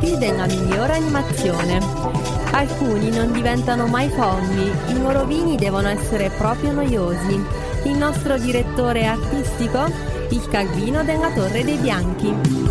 Bianchi della migliore animazione. Alcuni non diventano mai fommi, i loro vini devono essere proprio noiosi. Il nostro direttore artistico? Il Calvino della Torre dei Bianchi.